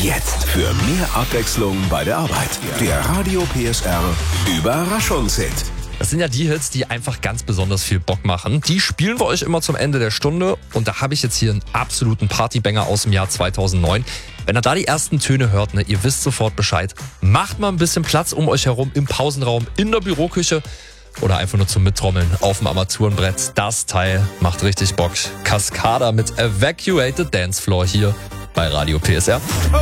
Jetzt für mehr Abwechslung bei der Arbeit. Der Radio PSR Überraschungshit. Das sind ja die Hits, die einfach ganz besonders viel Bock machen. Die spielen wir euch immer zum Ende der Stunde. Und da habe ich jetzt hier einen absoluten Partybanger aus dem Jahr 2009. Wenn ihr da die ersten Töne hört, ihr wisst sofort Bescheid. Macht mal ein bisschen Platz um euch herum im Pausenraum, in der Büroküche oder einfach nur zum Mittrommeln auf dem Armaturenbrett. Das Teil macht richtig Bock. Cascada mit Evacuated Dance Floor hier bei Radio PSR.